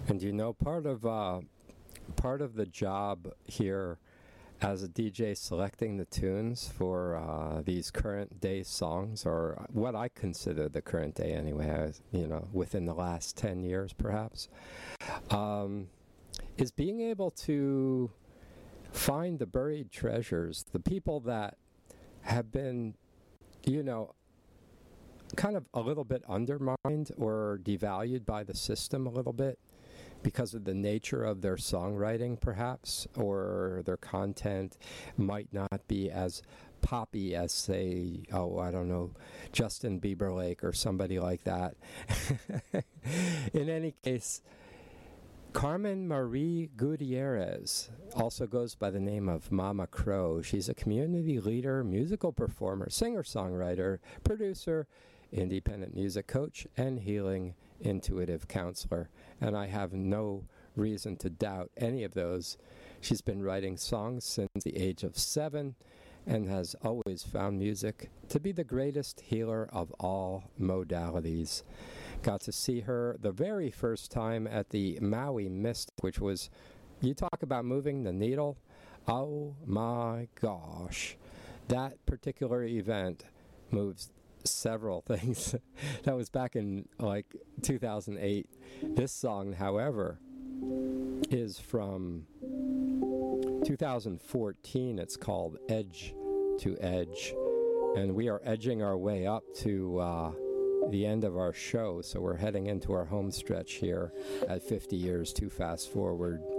And part of the job here as a DJ selecting the tunes for these current day songs, or what I consider the current day anyway, within the last 10 years perhaps, is being able to find the buried treasures, the people that have been, kind of a little bit undermined or devalued by the system a little bit because of the nature of their songwriting, perhaps, or their content might not be as poppy as, say, Justin Bieberlake or somebody like that. In any case, Carmen Marie Gutierrez also goes by the name of Mama Crow. She's a community leader, musical performer, singer-songwriter, producer, independent music coach, and healing intuitive counselor. And I have no reason to doubt any of those. She's been writing songs since the age of 7 and has always found music to be the greatest healer of all modalities. Got to see her the very first time at the Maui Mystic, which was, you talk about moving the needle. Oh my gosh. That particular event moves several things. That was back in 2008. This song, however, is from 2014. It's called Edge to Edge, and we are edging our way up to the end of our show, so we're heading into our home stretch here at 50 Years to Fast Forward.